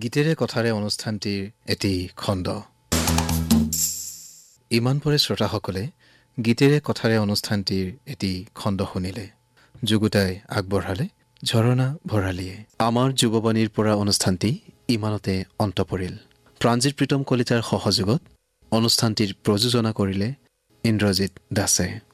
গীতেৰে কথাৰে অনুষ্ঠানটিৰ এটি খণ্ড। ইমান পৰে শ্ৰোতাসকলে গীতেৰে কথাৰে অনুষ্ঠানটিৰ এটি খণ্ড শুনিলে। যুগুতাই আগবঢ়ালে ঝৰণা ভৰালীয়ে। আমাৰ যুৱবাণীৰ পৰা অনুষ্ঠানটি ইমানতে অন্ত পৰিল। প্ৰাণজিৎ প্ৰীতম কলিতাৰ সহযোগত অনুষ্ঠানটিৰ প্ৰযোজনা কৰিলে ইন্দ্ৰজিৎ দাসে।